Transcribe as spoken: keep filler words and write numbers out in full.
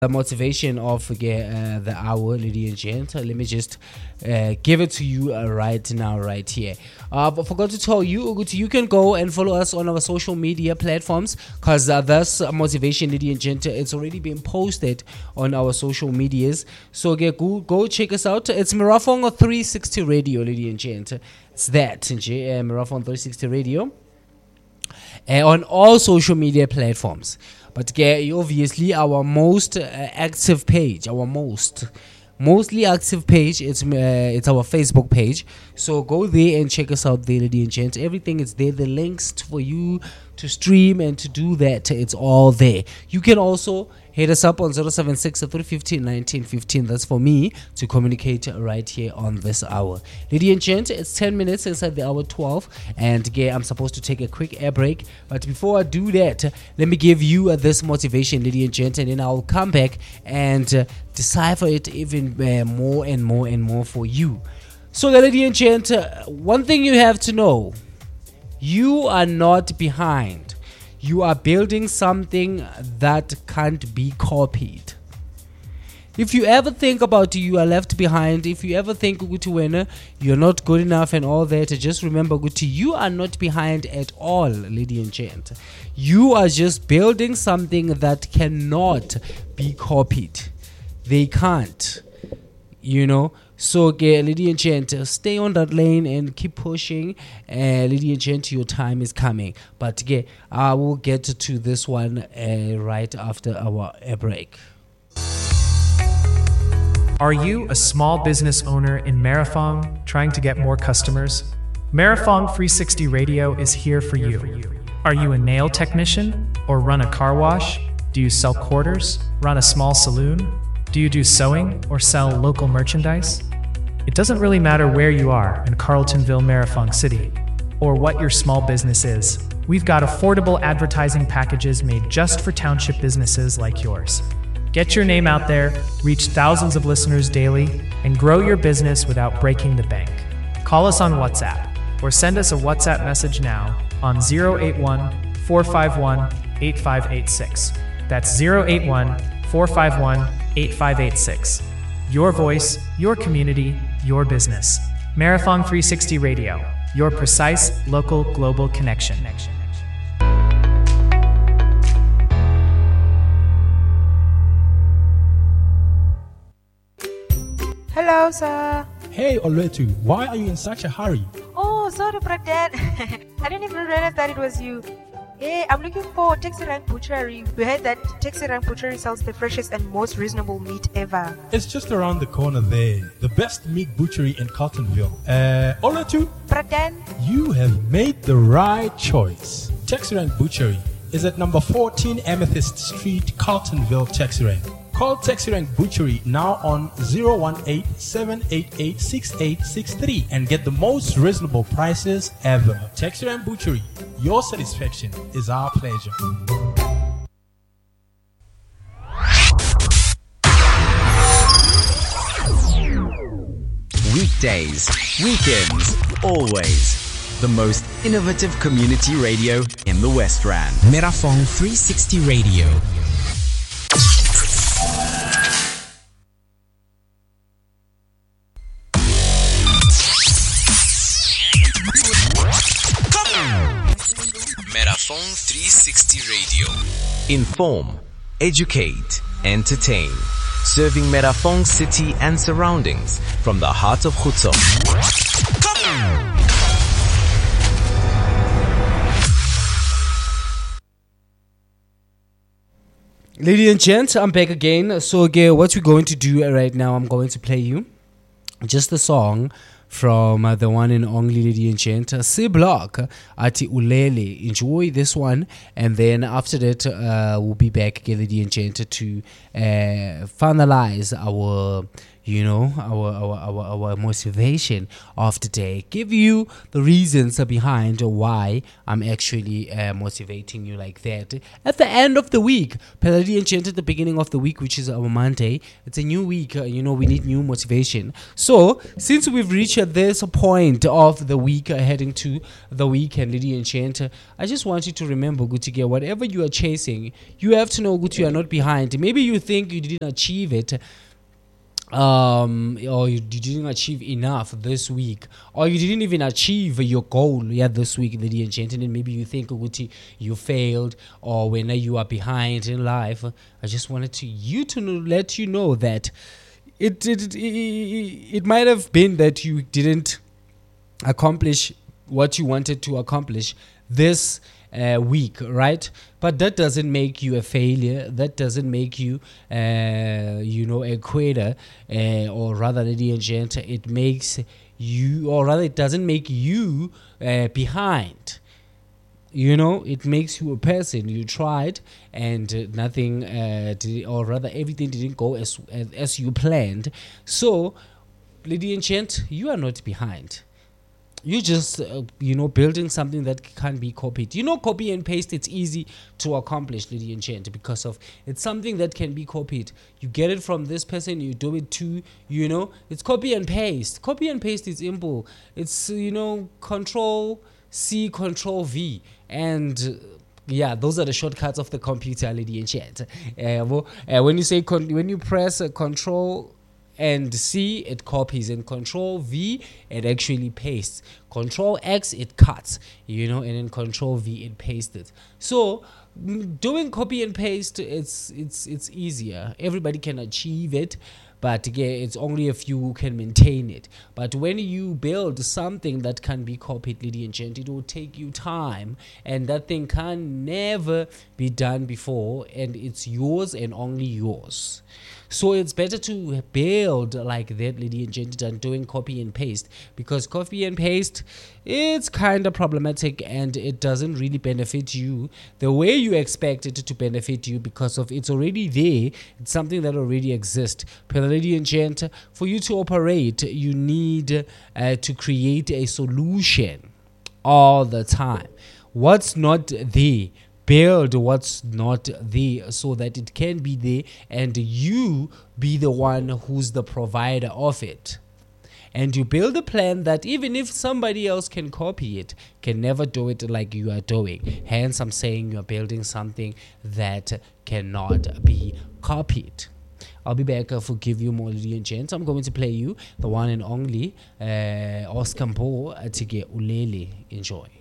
the motivation of uh, the hour, ladies and gents. Let me just uh, give it to you uh, right now, right here. Uh, but forgot to tell you, you can go and follow us on our social media platforms, because uh, this uh, motivation, ladies and gents, it's already been posted on our social medias. So yeah, go, go check us out. It's Merafong three sixty Radio, ladies and gents. It's that, uh, Merafong three sixty Radio. Uh, on all social media platforms. But uh, obviously our most uh, active page, our most mostly active page, it's uh, it's our Facebook page. So go there and check us out there, ladies and gents. Everything is there. The links t- for you to stream and to do that, it's all there. You can also hit us up on zero seven six, three one five, one nine one five. That's for me to communicate right here on this hour. Ladies and gents, it's ten minutes inside the hour twelve. And yeah, I'm supposed to take a quick air break. But before I do that, let me give you uh, this motivation, ladies and gents. And then I'll come back and uh, decipher it even uh, more and more and more for you. So, ladies and gents, uh, one thing you have to know. You are not behind. You are building something that can't be copied. If you ever think about you are left behind, if you ever think Guti you're not good enough and all that, just remember Guti, you are not behind at all, lady and gent. You are just building something that cannot be copied. They can't, you know. So, okay, lady and gent, stay on that lane and keep pushing. Uh, lady and gent, your time is coming. But okay, I will get to this one uh, right after our uh, break. Are you a small business owner in Merafong trying to get more customers? Merafong three sixty Radio is here for you. Are you a nail technician or run a car wash? Do you sell quarters, run a small saloon? Do you do sewing or sell local merchandise? It doesn't really matter where you are in Carltonville, Merafong City, or what your small business is. We've got affordable advertising packages made just for township businesses like yours. Get your name out there, reach thousands of listeners daily, and grow your business without breaking the bank. Call us on WhatsApp, or send us a WhatsApp message now on zero eight one, four five one, eight five eight six. That's zero eight one, four five one, eight five eight six. Your voice, your community, your business. Merafong three sixty Radio, your precise, local, global connection. Hello, sir. Hey, Oletu, why are you in such a hurry? Oh, sorry, Brad. I didn't even realize that it was you. Hey, I'm looking for Taxi Rank Butchery. We heard that Taxi Rank Butchery sells the freshest and most reasonable meat ever. It's just around the corner there. The best meat butchery in Carltonville. Uh, Oletu, Brad, you have made the right choice. Taxi Rank Butchery is at number fourteen Amethyst Street, Carltonville, Taxi Rank. Call Taxi Rank Butchery now on zero one eight, seven eight eight, six eight six three and get the most reasonable prices ever. Taxi Rank Butchery, your satisfaction is our pleasure. Weekdays, weekends, always. The most innovative community radio in the West Rand. Merafong three sixty Radio. Merafong three sixty Radio. Inform, educate, entertain. Serving Merafong City and surroundings from the heart of Khutso. Ladies and gents, I'm back again. So again, what we're going to do right now, I'm going to play you just a song from uh, the one and only lady and gent, uh, C Block, Ati Ulele. Enjoy this one, and then after that, uh, we'll be back again, lady and gent, to uh, finalize our, you know, our, our, our, our motivation of the day, give you the reasons behind why I'm actually uh, motivating you like that. At the end of the week, Peladi and Gent at the beginning of the week, which is our Monday, it's a new week, uh, you know, we need new motivation. So, since we've reached uh, this point of the week, uh, heading to the weekend, Lady and Gent, uh, I just want you to remember, good to get whatever you are chasing, you have to know, good, you are not behind. Maybe you think you didn't achieve it, um or you, you didn't achieve enough this week, or you didn't even achieve your goal yeah this week, ladies and gentlemen. Maybe you think Uguti, you failed, or when you are behind in life. I just wanted to you to know, let you know that it it, it it might have been that you didn't accomplish what you wanted to accomplish this uh, week, right? But that doesn't make you a failure. That doesn't make you, uh, you know, a quitter, uh, or rather, lady and gent, it makes you, or rather, it doesn't make you uh, behind. You know, it makes you a person. You tried, and uh, nothing, uh, did, or rather, everything didn't go as as, as you planned. So, lady and gent, you are not behind. You just, uh, you know, building something that can be copied. You know, copy and paste, it's easy to accomplish, lady and gent, because of it's something that can be copied. You get it from this person, you do it too, you know. It's copy and paste. Copy and paste is simple. It's, you know, control C, control V. And uh, yeah, those are the shortcuts of the computer, lady and gent. Uh, well, uh, when you say, con- when you press uh, control and C, it copies, and control V, it actually pastes. Control X, it cuts, you know, and then control V, it pastes it. So doing copy and paste, it's it's it's easier. Everybody can achieve it, but again, it's only a few who can maintain it. But when you build something that can be copied, lady and gent, it will take you time, and that thing can never be done before, and it's yours and only yours. So it's better to build like that, lady and gent, than doing copy and paste, because copy and paste, it's kind of problematic, and it doesn't really benefit you the way you expect it to benefit you, because of it's already there. It's something that already exists. But lady and gent, for you to operate, you need uh, to create a solution all the time. What's not there? Build what's not there so that it can be there, and you be the one who's the provider of it. And you build a plan that even if somebody else can copy it, can never do it like you are doing. Hence, I'm saying you're building something that cannot be copied. I'll be back uh, for Give You More, lady and gents. I'm going to play you the one and only uh, Oscar Mpo Atige Ulele. Enjoy.